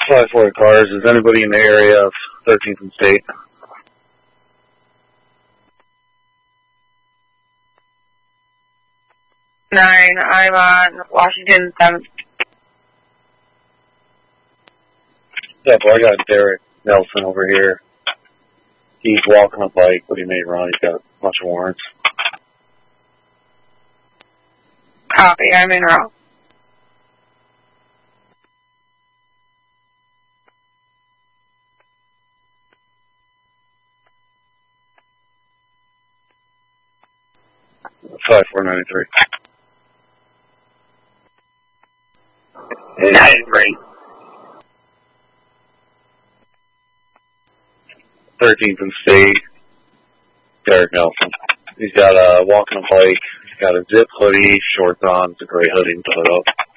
540 cars. Is anybody in the area of 13th and State? Nine. I'm on Washington 7th. Yeah, well, I got Derek Nelson over here. He's walking a bike, but he may run. He's got a bunch of warrants. Copy. I'm in row. Five 493. 93. 13th and State. Derek Nelson. He's got a walking a bike. He's got a zip hoodie, shorts on. It's a gray hoodie and hood up.